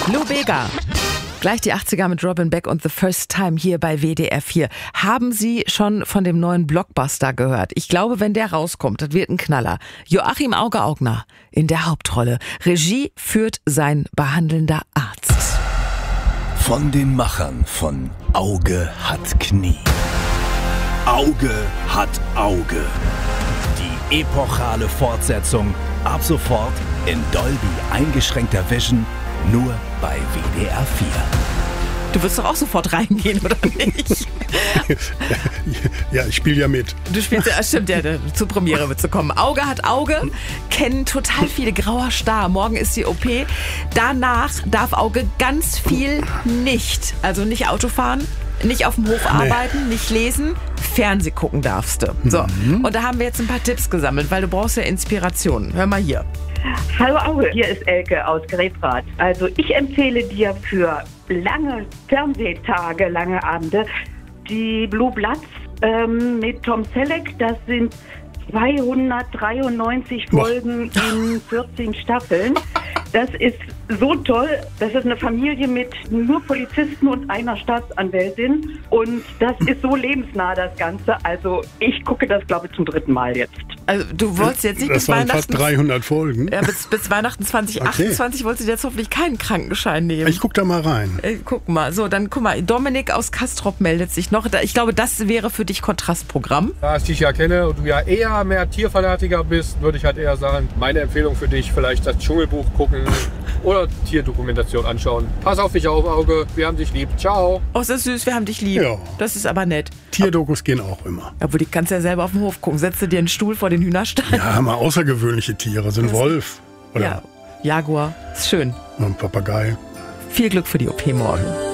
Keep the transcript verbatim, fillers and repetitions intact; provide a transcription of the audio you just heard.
Lou Bega. Gleich die achtziger mit Robin Beck und The First Time hier bei W D R vier. Haben Sie schon von dem neuen Blockbuster gehört? Ich glaube, wenn der rauskommt, das wird ein Knaller. Joachim Auge-Augner in der Hauptrolle. Regie führt sein behandelnder Arzt. Von den Machern von Auge hat Knie. Auge hat Auge. Die epochale Fortsetzung ab sofort in Dolby eingeschränkter Vision nur bei W D R vier. Du wirst doch auch sofort reingehen, oder nicht? Ja, ich spiele ja mit. Du spielst ja, stimmt, ja, zur Premiere wird zu kommen. Auge hat Auge, kennen total viele, grauer Star. Morgen ist die O P. Danach darf Auge ganz viel nicht. Also nicht Auto fahren, nicht auf dem Hof arbeiten, nee. nicht lesen, Fernseh gucken darfst du. So, mhm. Und da haben wir jetzt ein paar Tipps gesammelt, weil du brauchst ja Inspiration. Hör mal hier. Hallo Auge, hier ist Elke aus Grefrath. Also ich empfehle dir für lange Fernsehtage, lange Abende die Blue Bloods ähm, mit Tom Selleck. Das sind zweihundertdreiundneunzig Folgen Boah. in vierzehn Staffeln. Das ist so toll. Das ist eine Familie mit nur Polizisten und einer Staatsanwältin. Und das ist so lebensnah, das Ganze. Also ich gucke das, glaube ich, zum dritten Mal jetzt. Also du wolltest jetzt nicht das bis waren Weihnachten... fast dreihundert Folgen. Ja, bis, bis Weihnachten zwanzig achtundzwanzig okay. wolltest du jetzt hoffentlich keinen Krankenschein nehmen. Ich guck da mal rein. Äh, guck mal. So, dann guck mal. Dominik aus Castrop meldet sich noch. Ich glaube, das wäre für dich Kontrastprogramm. Da ich dich ja kenne und du ja eher mehr Tierfanatiker bist, würde ich halt eher sagen, meine Empfehlung für dich, vielleicht das Dschungelbuch gucken oder Tierdokumentation anschauen. Pass auf dich auf, Auge. Wir haben dich lieb. Ciao. Oh, ist das süß. Wir haben dich lieb. Ja. Das ist aber nett. Tierdokus gehen auch immer. Obwohl, die kannst du ja selber auf dem Hof gucken. Setzt du dir einen Stuhl vor den Hühnerstall. Ja, haben wir außergewöhnliche Tiere. So ein Wolf. Oder ja, Jaguar. Ist schön. Ein Papagei. Viel Glück für die O P morgen.